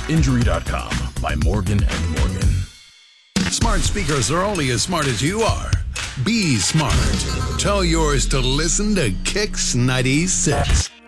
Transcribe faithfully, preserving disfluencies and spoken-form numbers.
Injury dot com by Morgan and Morgan. Smart speakers are only as smart as you are. Be smart. Tell yours to listen to Kicks ninety-six.